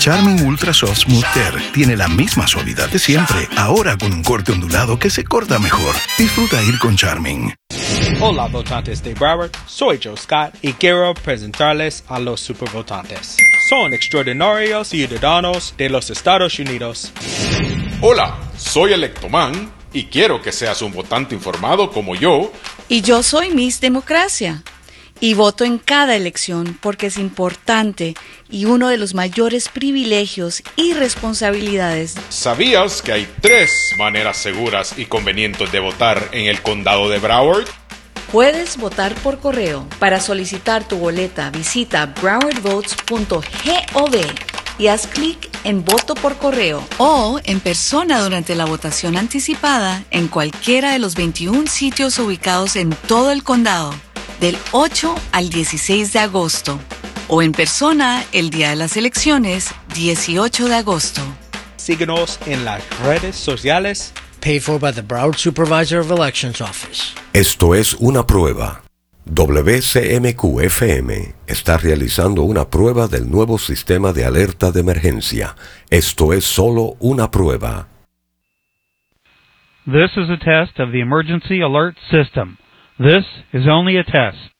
Charmin Ultra Soft Smooth Tear tiene la misma suavidad de siempre, ahora con un corte ondulado que se corta mejor. Disfruta ir con Charmin. Hola votantes de Broward, soy Joe Scott y quiero presentarles a los supervotantes. Son extraordinarios ciudadanos de los Estados Unidos. Hola, soy Electoman y quiero que seas un votante informado como yo. Y yo soy Miss Democracia y voto en cada elección porque es importante y uno de los mayores privilegios y responsabilidades. ¿Sabías que hay 3 maneras seguras y convenientes de votar en el condado de Broward? Puedes votar por correo. Para solicitar tu boleta, visita browardvotes.gov y haz clic en Voto por correo. O en persona durante la votación anticipada en cualquiera de los 21 sitios ubicados en todo el condado, del 8 al 16 de agosto. O en persona el día de las elecciones, 18 de agosto. Síguenos en las redes sociales. Paid for by the Broward Supervisor of Elections Office. Esto es una prueba. WCMQ-FM está realizando una prueba del nuevo sistema de alerta de emergencia. Esto es solo una prueba. This is a test of the emergency alert system. This is only a test.